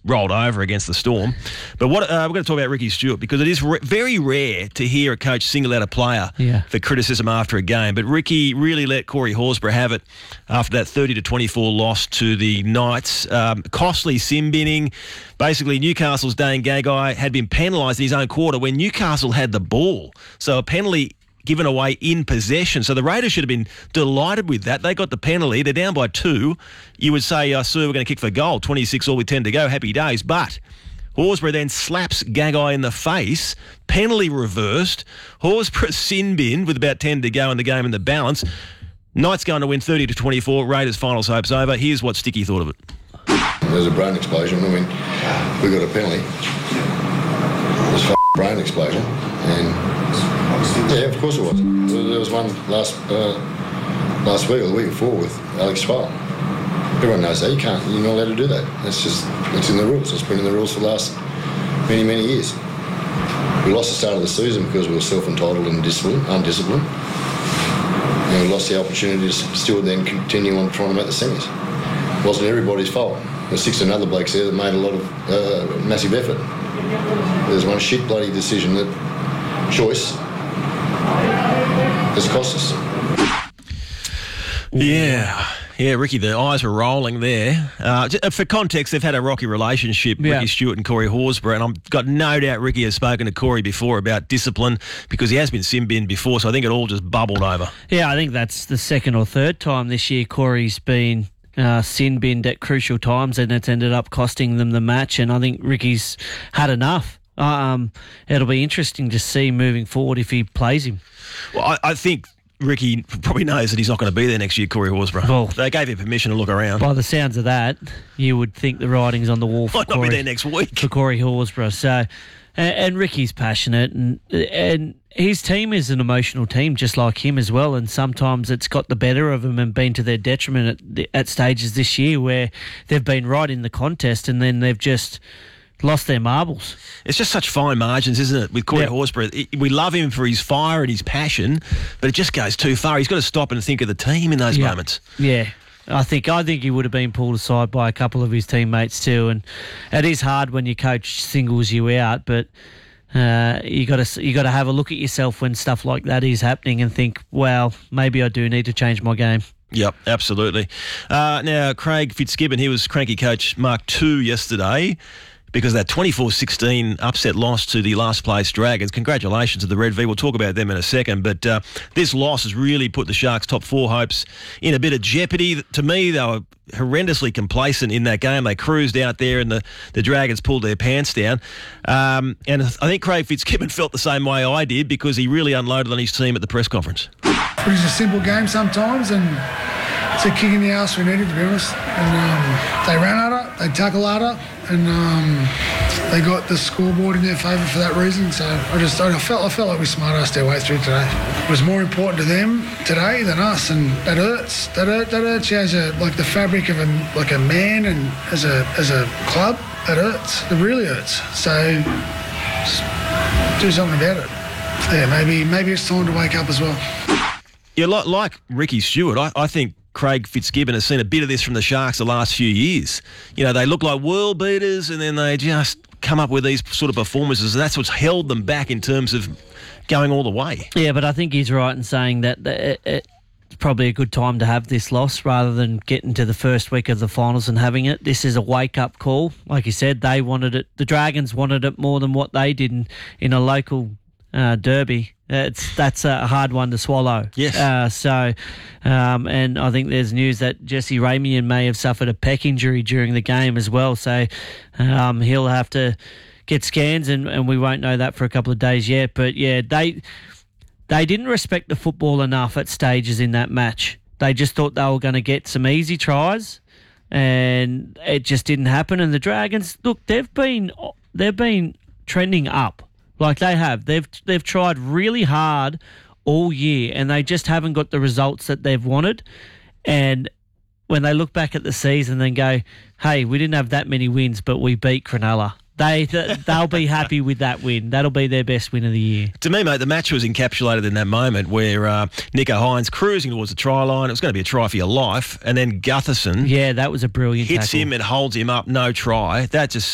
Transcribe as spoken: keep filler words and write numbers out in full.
rolled over against the Storm. But what uh, we're going to talk about Ricky Stuart, because it is re- very rare to hear a coach single out a player yeah. for criticism after a game. But Ricky really let Corey Horsburgh have it after that thirty to twenty-four loss to the Knights. Um, costly sin binning. Basically, Newcastle's Dane Gagai had been penalised in his own quarter when Newcastle had the ball. So a penalty given away in possession. So the Raiders should have been delighted with that. They got the penalty. They're down by two. You would say, uh, sir, we're going to kick for goal. twenty-six all with ten to go. Happy days. But Horsburgh then slaps Gagai in the face. Penalty reversed. Horsburgh sin bin with about ten to go in the game in the balance. Knights going to win thirty to twenty-four. Raiders finals hopes over. Here's what Sticky thought of it. There's a brain explosion. I mean, we got a penalty. There's a f- brain explosion. And yeah, of course it was. There was one last uh, last week or the week before with Alex Twal. Everyone knows that. You can't, you're not allowed to do that. That's just, it's in the rules. It's been in the rules for the last many, many years. We lost the start of the season because we were self-entitled and disciplined, undisciplined. And we lost the opportunity to still then continue on trying to make the semis. It wasn't everybody's fault. There's six another blokes there that made a lot of uh, massive effort. There's one shit bloody decision, that choice, has cost us. Yeah. Yeah, Ricky, the eyes were rolling there. Uh, for context, they've had a rocky relationship, yeah. Ricky Stuart and Corey Horsburgh, and I've got no doubt Ricky has spoken to Corey before about discipline because he has been sin-binned before, so I think it all just bubbled over. Yeah, I think that's the second or third time this year Corey's been uh, sin-binned at crucial times, and it's ended up costing them the match, and I think Ricky's had enough. Um, it'll be interesting to see moving forward if he plays him. Well, I, I think Ricky probably knows that he's not going to be there next year, Corey Horsburgh. Well, they gave him permission to look around. By the sounds of that, you would think the writing's on the wall for Might not Corey, be there next week. for Corey Horsburgh. So, and, and Ricky's passionate, and and his team is an emotional team, just like him as well. And sometimes it's got the better of them and been to their detriment at, at stages this year where they've been right in the contest and then they've just lost their marbles. It's just such fine margins, isn't it, with Corey yep. Horsburgh? We love him for his fire and his passion, but it just goes too far. He's got to stop and think of the team in those yep. moments. Yeah. I think I think he would have been pulled aside by a couple of his teammates too, and it is hard when your coach singles you out, but uh, you got to you got to have a look at yourself when stuff like that is happening and think, well, maybe I do need to change my game. Yep, absolutely. Uh, now, Craig Fitzgibbon, he was cranky coach Mark two yesterday because of that twenty-four sixteen upset loss to the last place Dragons. Congratulations to the Red V. We'll talk about them in a second. But uh, this loss has really put the Sharks' top four hopes in a bit of jeopardy. To me, they were horrendously complacent in that game. They cruised out there and the, the Dragons pulled their pants down. Um, and I think Craig Fitzgibbon felt the same way I did because he really unloaded on his team at the press conference. It was a simple game sometimes, and it's a kick in the ass we needed, to be honest. And um, they ran at it, they tackled at it, and um, they got the scoreboard in their favour for that reason. So I just I felt I felt like we smart-assed our way through today. It was more important to them today than us, and that hurts. That hurt, that hurts you as a like the fabric of a like a man and as a as a club. That hurts. It really hurts. So just do something about it. Yeah, maybe maybe it's time to wake up as well. Yeah, like, like Ricky Stuart, I, I think Craig Fitzgibbon has seen a bit of this from the Sharks the last few years. You know, they look like world beaters and then they just come up with these sort of performances, and that's what's held them back in terms of going all the way. Yeah, but I think he's right in saying that it's probably a good time to have this loss rather than getting to the first week of the finals and having it. This is a wake-up call. Like you said, they wanted it. The Dragons wanted it more than what they did in, in a local uh, derby. It's that's a hard one to swallow. Yes. Uh, so, um, and I think there's news that Jesse Ramian may have suffered a pec injury during the game as well. So, um, he'll have to get scans, and, and we won't know that for a couple of days yet. But yeah, they they didn't respect the football enough at stages in that match. They just thought they were going to get some easy tries, and it just didn't happen. And the Dragons, look, they've been they've been trending up. Like they have. They've they've tried really hard all year and they just haven't got the results that they've wanted. And when they look back at the season and go, hey, we didn't have that many wins, but we beat Cronulla. They, they'll be happy with that win. That'll be their best win of the year. To me, mate, the match was encapsulated in that moment where uh, Nico Hines cruising towards the try line. It was going to be a try for your life. And then Gutherson yeah, that was a brilliant hits tackle. him and holds him up, no try. That just